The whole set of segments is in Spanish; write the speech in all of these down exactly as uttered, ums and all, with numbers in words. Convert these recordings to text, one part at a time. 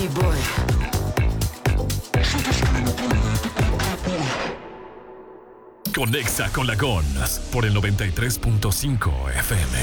boy. Conexa con la Gon por el noventa y tres punto cinco F M.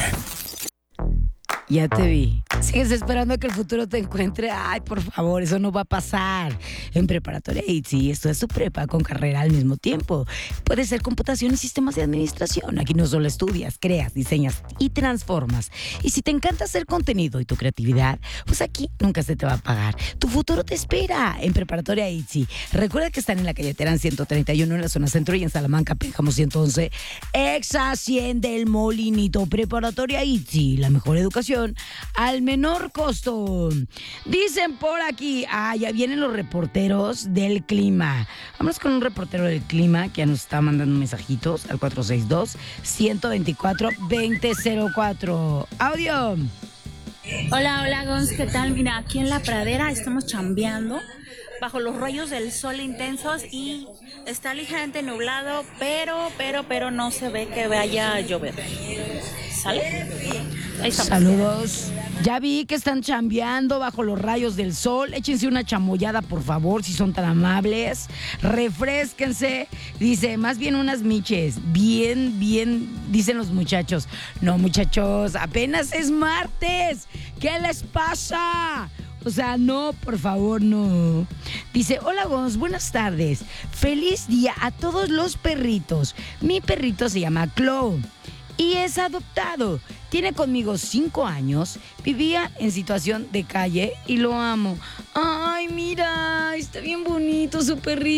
Ya te vi. Sigues esperando a que el futuro te encuentre. Ay, por favor, eso no va a pasar. En Preparatoria I T S I, esto es tu prepa con carrera al mismo tiempo. Puede ser computación y sistemas de administración. Aquí no solo estudias, creas, diseñas y transformas. Y si te encanta hacer contenido y tu creatividad, pues aquí nunca se te va a pagar. Tu futuro te espera en Preparatoria I T S I. Recuerda que están en la calle Terán ciento treinta y uno en la zona centro y en Salamanca, Pénjamo ciento once. Exa cien del Molinito. Preparatoria I T S I, la mejor educación al menor costo. Dicen por aquí, ah, ya vienen los reporteros del clima. Vámonos con un reportero del clima que ya nos está mandando mensajitos al cuatro seis dos, uno dos cuatro, dos cero cero cuatro. Audio. Hola, hola, Gons, ¿qué tal? Mira, aquí en la pradera estamos chambeando bajo los rayos del sol intensos y está ligeramente nublado, pero, pero, pero no se ve que vaya a llover. ¿Sale? Ahí estamos. Saludos. Ya vi que están chambeando bajo los rayos del sol. Échense una chamoyada, por favor, si son tan amables. Refrésquense. Dice, más bien unas miches. Bien, bien, dicen los muchachos. No, muchachos, apenas es martes. ¿Qué les pasa? O sea, no, por favor, no. Dice, hola, Gons, buenas tardes. Feliz día a todos los perritos. Mi perrito se llama Chloe y es adoptado. Tiene conmigo cinco años, vivía en situación de calle y lo amo. Ay, mira, está bien bonito su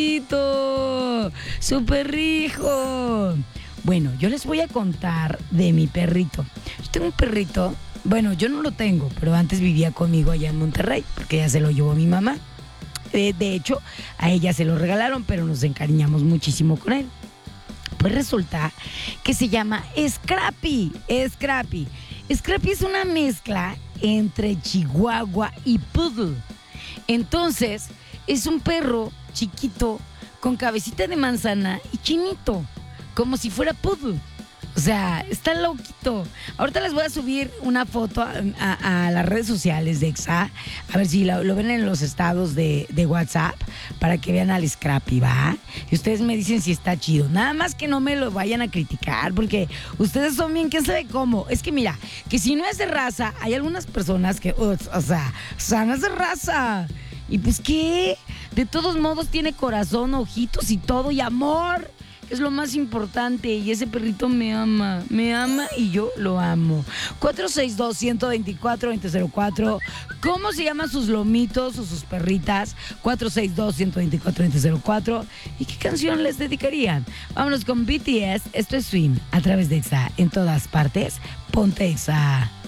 perrito, su perrijo. Bueno, yo les voy a contar de mi perrito. Yo tengo un perrito, bueno, yo no lo tengo, pero antes vivía conmigo allá en Monterrey, porque ya se lo llevó mi mamá. De, de hecho, a ella se lo regalaron, pero nos encariñamos muchísimo con él. Pues resulta que se llama Scrappy. Scrappy. Scrappy es una mezcla entre Chihuahua y Poodle. Entonces, es un perro chiquito con cabecita de manzana y chinito, como si fuera Poodle. O sea, está loquito. Ahorita les voy a subir una foto a, a, a las redes sociales de Exa, a ver si lo, lo ven en los estados de, de WhatsApp, para que vean al Scrappy, ¿va? Y ustedes me dicen si está chido. Nada más que no me lo vayan a criticar, porque ustedes son bien, ¿quién sabe cómo? Es que mira, que si no es de raza, hay algunas personas que, o, o sea, o sea, no es de raza. Y pues, ¿qué? De todos modos tiene corazón, ojitos y todo, y amor. Es lo más importante, y ese perrito me ama, me ama y yo lo amo. cuatro seis dos, uno dos cuatro, dos cero cero cuatro. ¿Cómo se llaman sus lomitos o sus perritas? cuatro seis dos, uno dos cuatro, dos cero cero cuatro. ¿Y qué canción les dedicarían? Vámonos con B T S. Esto es Swim a través de Exa. En todas partes, ponte Exa.